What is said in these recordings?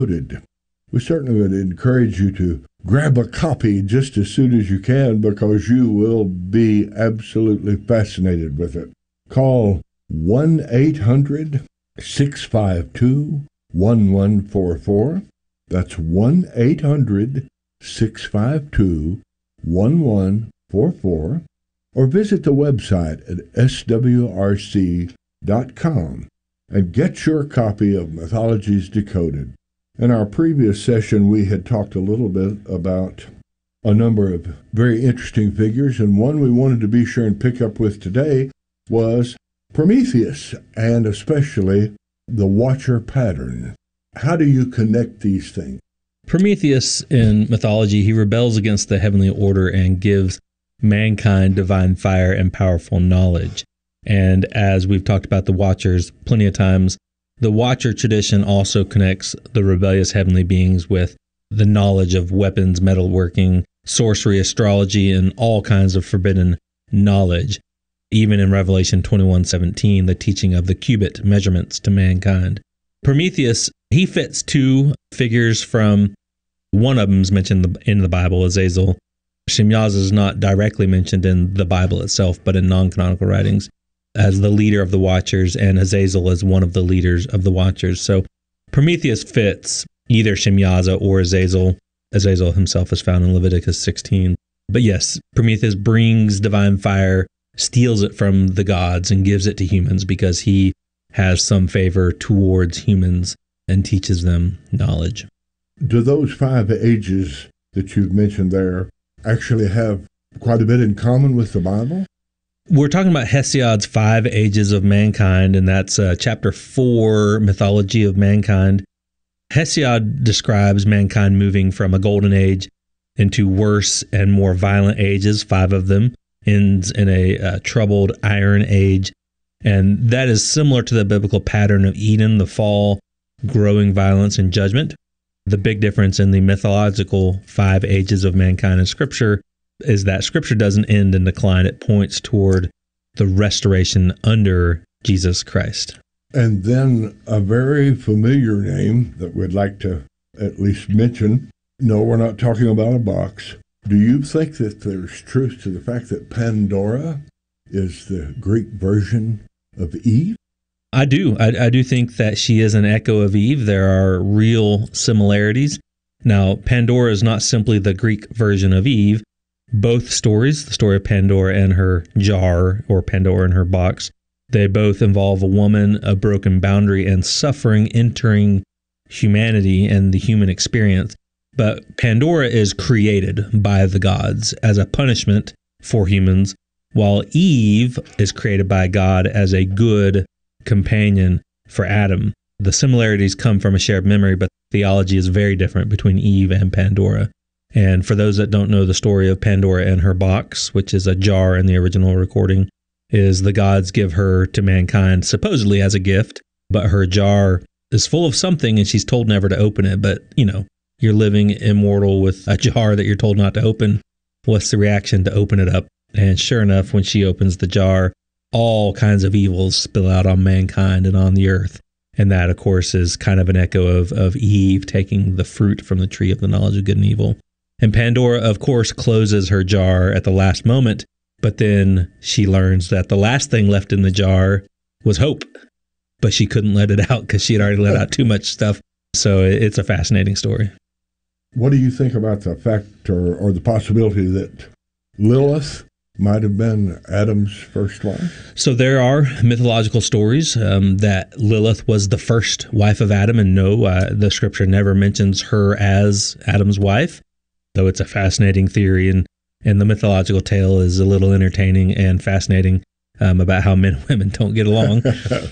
Decoded. We certainly would encourage you to grab a copy just as soon as you can because you will be absolutely fascinated with it. Call 1-800-652-1144. That's 1-800-652-1144. Or visit the website at swrc.com and get your copy of Mythologies Decoded. In our previous session, we had talked a little bit about a number of very interesting figures, and one we wanted to be sure and pick up with today was Prometheus, and especially the Watcher pattern. How do you connect these things? Prometheus, in mythology, he rebels against the heavenly order and gives mankind divine fire and powerful knowledge. And as we've talked about the Watchers plenty of times, the Watcher tradition also connects the rebellious heavenly beings with the knowledge of weapons, metalworking, sorcery, astrology, and all kinds of forbidden knowledge. Even in Revelation 21:17, the teaching of the cubit measurements to mankind. Prometheus, he fits two figures from, one of them's mentioned in the Bible, Azazel. Shemyaza is not directly mentioned in the Bible itself, but in non-canonical writings as the leader of the Watchers, and Azazel is one of the leaders of the Watchers. So Prometheus fits either Shemyaza or Azazel. Azazel himself is found in Leviticus 16. But yes, Prometheus brings divine fire, steals it from the gods, and gives it to humans because he has some favor towards humans and teaches them knowledge. Do those 5 ages that you've mentioned there actually have quite a bit in common with the Bible? We're talking about Hesiod's 5 ages of mankind, and that's chapter 4, Mythology of Mankind. Hesiod describes mankind moving from a golden age into worse and more violent ages. 5 of them ends in a troubled iron age, and that is similar to the biblical pattern of Eden, the fall, growing violence, and judgment. The big difference in the mythological 5 ages of mankind in Scripture is that Scripture doesn't end in decline. It points toward the restoration under Jesus Christ. And then a very familiar name that we'd like to at least mention. No, we're not talking about a box. Do you think that there's truth to the fact that Pandora is the Greek version of Eve? I do. I do think that she is an echo of Eve. There are real similarities. Now, Pandora is not simply the Greek version of Eve. Both stories, the story of Pandora and her jar, or Pandora and her box, they both involve a woman, a broken boundary, and suffering entering humanity and the human experience. But Pandora is created by the gods as a punishment for humans, while Eve is created by God as a good companion for Adam. The similarities come from a shared memory, but theology is very different between Eve and Pandora. And for those that don't know the story of Pandora and her box, which is a jar in the original recording, is the gods give her to mankind supposedly as a gift, but her jar is full of something and she's told never to open it. But, you're living immortal with a jar that you're told not to open. What's the reaction to open it up? And sure enough, when she opens the jar, all kinds of evils spill out on mankind and on the earth. And that, of course, is kind of an echo of Eve taking the fruit from the tree of the knowledge of good and evil. And Pandora, of course, closes her jar at the last moment, but then she learns that the last thing left in the jar was hope. But she couldn't let it out because she had already let out too much stuff. So it's a fascinating story. What do you think about the fact or the possibility that Lilith might have been Adam's first wife? So there are mythological stories that Lilith was the first wife of Adam, and no, the Scripture never mentions her as Adam's wife, though it's a fascinating theory, and the mythological tale is a little entertaining and fascinating about how men and women don't get along.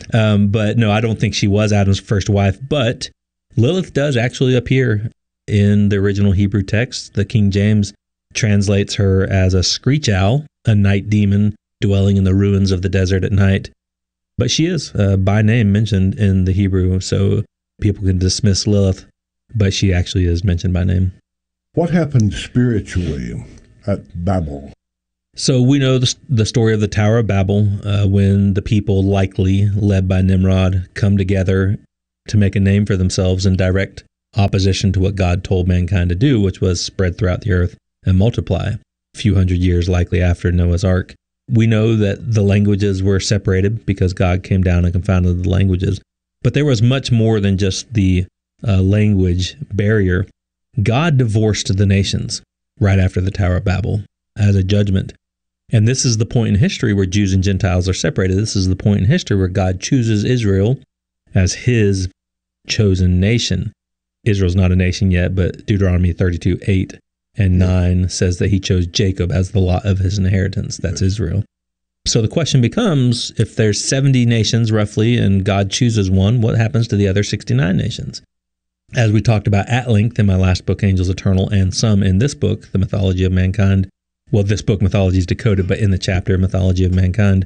But no, I don't think she was Adam's first wife, but Lilith does actually appear in the original Hebrew text. The King James translates her as a screech owl, a night demon dwelling in the ruins of the desert at night. But she is by name mentioned in the Hebrew, so people can dismiss Lilith, but she actually is mentioned by name. What happened spiritually at Babel? So we know the story of the Tower of Babel, when the people, likely led by Nimrod, come together to make a name for themselves and direct opposition to what God told mankind to do, which was spread throughout the earth and multiply, a few hundred years likely after Noah's Ark. We know that the languages were separated because God came down and confounded the languages. But there was much more than just the language barrier. God divorced the nations right after the Tower of Babel as a judgment. And this is the point in history where Jews and Gentiles are separated. This is the point in history where God chooses Israel as his chosen nation. Israel's not a nation yet, but Deuteronomy 32:8 and 9 says that he chose Jacob as the lot of his inheritance. That's Israel. So the question becomes, if there's 70 nations roughly and God chooses one, what happens to the other 69 nations? As we talked about at length in my last book, Angels Eternal, and some in this book, The Mythology of Mankind. Well, this book, Mythology is Decoded, but in the chapter, Mythology of Mankind,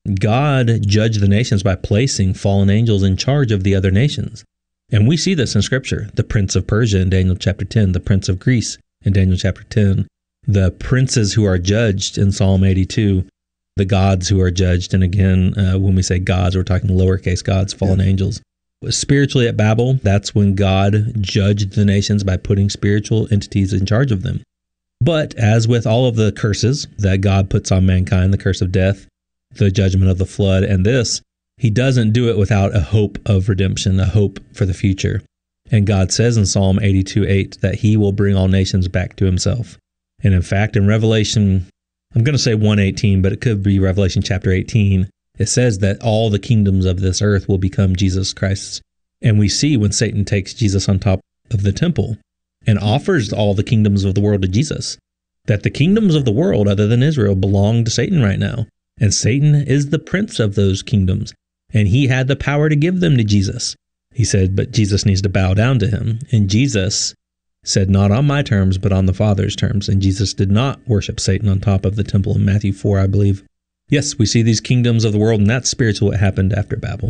God judged the nations by placing fallen angels in charge of the other nations. And we see this in Scripture. The Prince of Persia in Daniel chapter 10, the Prince of Greece in Daniel chapter 10, the princes who are judged in Psalm 82, the gods who are judged. And again, when we say gods, we're talking lowercase gods, fallen angels. Spiritually at Babel, that's when God judged the nations by putting spiritual entities in charge of them. But as with all of the curses that God puts on mankind, the curse of death, the judgment of the flood, and this, he doesn't do it without a hope of redemption, a hope for the future. And God says in Psalm 82:8 that he will bring all nations back to himself. And in fact, in Revelation, I'm going to say 1:18, but it could be Revelation chapter 18, it says that all the kingdoms of this earth will become Jesus Christ's. And we see when Satan takes Jesus on top of the temple and offers all the kingdoms of the world to Jesus, that the kingdoms of the world other than Israel belong to Satan right now. And Satan is the prince of those kingdoms. And he had the power to give them to Jesus. He said, but Jesus needs to bow down to him. And Jesus said, not on my terms, but on the Father's terms. And Jesus did not worship Satan on top of the temple in Matthew 4, I believe. Yes, we see these kingdoms of the world, and that's spiritual what happened after Babel.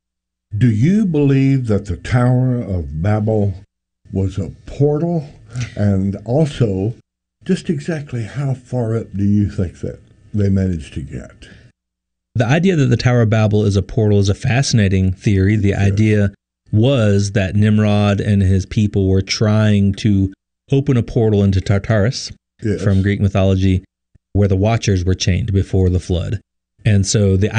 Do you believe that the Tower of Babel was a portal? And also, just exactly how far up do you think that they managed to get? The idea that the Tower of Babel is a portal is a fascinating theory. The idea was that Nimrod and his people were trying to open a portal into Tartarus from Greek mythology, where the Watchers were chained before the flood. And so the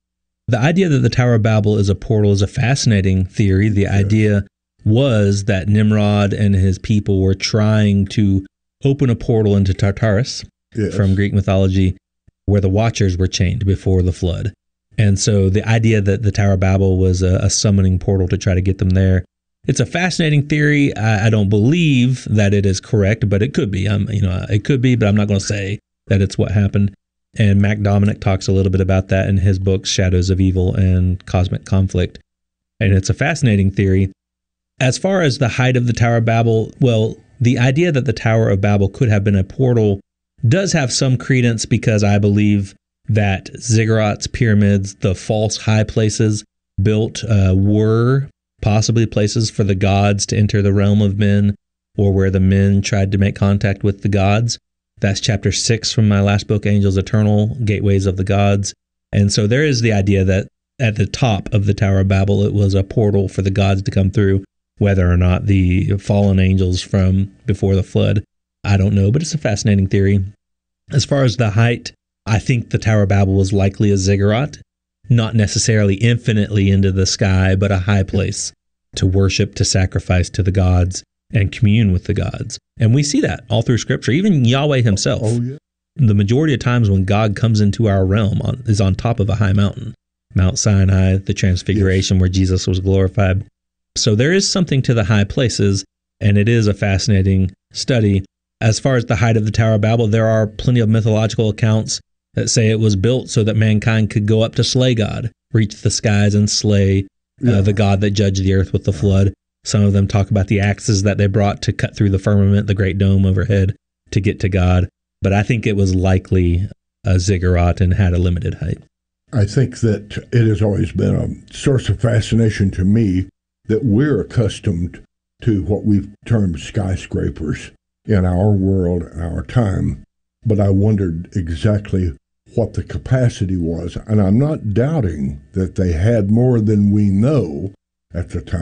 idea that the Tower of Babel is a portal is a fascinating theory. The idea was that Nimrod and his people were trying to open a portal into Tartarus from Greek mythology, where the Watchers were chained before the flood. And so the idea that the Tower of Babel was a summoning portal to try to get them there, it's a fascinating theory. I don't believe that it is correct, but it could be. It could be, but I'm not going to say that it's what happened. And Mac Dominic talks a little bit about that in his books, Shadows of Evil and Cosmic Conflict. And it's a fascinating theory. As far as the height of the Tower of Babel, well, the idea that the Tower of Babel could have been a portal does have some credence, because I believe that ziggurats, pyramids, the false high places built were possibly places for the gods to enter the realm of men, or where the men tried to make contact with the gods. That's chapter 6 from my last book, Angels Eternal, Gateways of the Gods. And so there is the idea that at the top of the Tower of Babel, it was a portal for the gods to come through. Whether or not the fallen angels from before the flood, I don't know, but it's a fascinating theory. As far as the height, I think the Tower of Babel was likely a ziggurat, not necessarily infinitely into the sky, but a high place to worship, to sacrifice to the gods, and commune with the gods. And we see that all through Scripture, even Yahweh himself. The majority of times when God comes into our realm is on top of a high mountain. Mount Sinai, the Transfiguration, where Jesus was glorified. So there is something to the high places, and it is a fascinating study. As far as the height of the Tower of Babel, there are plenty of mythological accounts that say it was built so that mankind could go up to slay God, reach the skies and slay the God that judged the earth with the flood. Some of them talk about the axes that they brought to cut through the firmament, the great dome overhead, to get to God. But I think it was likely a ziggurat and had a limited height. I think that it has always been a source of fascination to me that we're accustomed to what we've termed skyscrapers in our world, our time. But I wondered exactly what the capacity was. And I'm not doubting that they had more than we know at the time.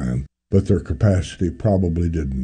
but their capacity probably didn't.